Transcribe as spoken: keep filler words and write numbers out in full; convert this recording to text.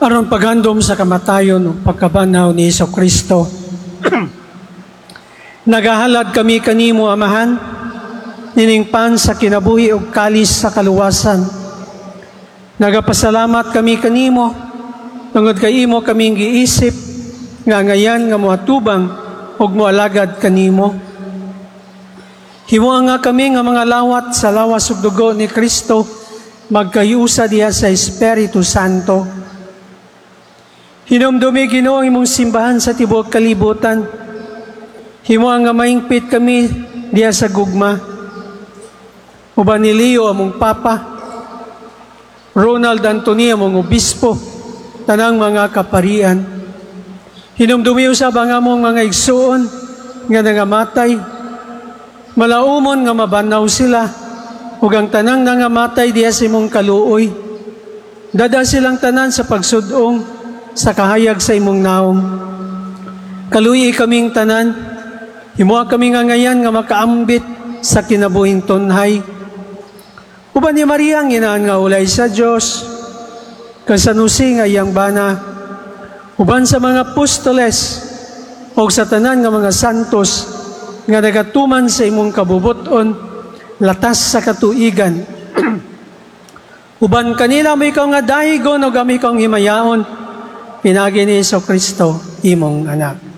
aron paghandom sa kamatayon o pagkabanaw ni Hesus Kristo. Nagahalad kami kanimo, Amahan, niningpan sa kinabuhi o kalis sa kaluwasan. Nagapasalamat kami kanimo, tungod kay imo kaming giisip, nga ngayan nga moatubang o moalagad kanimo. Himuang nga kami nga mga lawat sa lawas ug dugo ni Kristo, magkayusa diha sa Espiritu Santo. Hinumdumi, Ginoo, ang imong simbahan sa tibuok kalibutan. Himuang nga maingpit kami diha sa gugma. Uban ni Leo among Papa, Ronald Anthony among Obispo, tanang mga kaparian. Hinumdumi usab ang among mga igsuon nga nangamatay. Malaumon nga mabanaw sila, ug ang tanang nangamatay diha sa imong kaluoy. Dada silang tanan sa pagsudong sa kahayag sa imong naong. Kaluyi kaming tanan, himuha kami nga ngayan nga makaambit sa kinabuhing tunhay. Uban ni Maria ang inaan nga ulay sa Dios, kan San Jose nga iyang bana, uban sa mga apostoles o sa tanan nga mga santos nga nagatuman sa imong kabubuton latas sa katuigan. Uban kanila mo ikaw nga dahigon o gami kang himayaon, pinagi ni Hesus Kristo, imong anak.